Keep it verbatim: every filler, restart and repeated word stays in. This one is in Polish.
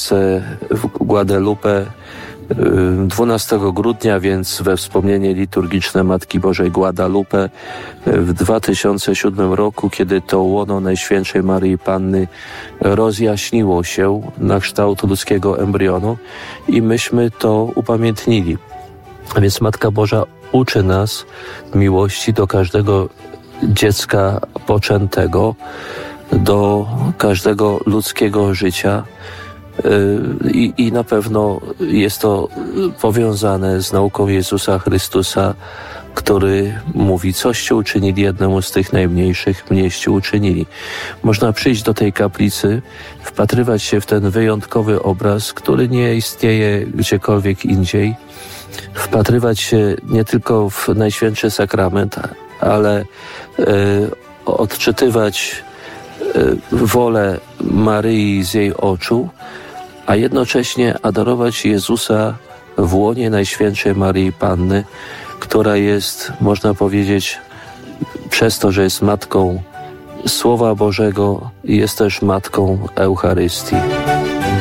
Basylce w Guadalupe dwunastego grudnia, więc we wspomnienie liturgiczne Matki Bożej Guadalupe w dwa tysiące siódmym roku, kiedy to łono Najświętszej Maryi Panny rozjaśniło się na kształt ludzkiego embrionu i myśmy to upamiętnili. A więc Matka Boża uczy nas miłości do każdego dziecka poczętego, do każdego ludzkiego życia. I, I na pewno jest to powiązane z nauką Jezusa Chrystusa, który mówi, coście uczynili jednemu z tych najmniejszych, mnieście uczynili. Można przyjść do tej kaplicy, wpatrywać się w ten wyjątkowy obraz, który nie istnieje gdziekolwiek indziej, wpatrywać się nie tylko w Najświętszy Sakrament, ale y, odczytywać y, wolę Maryi z jej oczu, a jednocześnie adorować Jezusa w łonie Najświętszej Maryi Panny, która jest, można powiedzieć, przez to, że jest Matką Słowa Bożego, jest też Matką Eucharystii.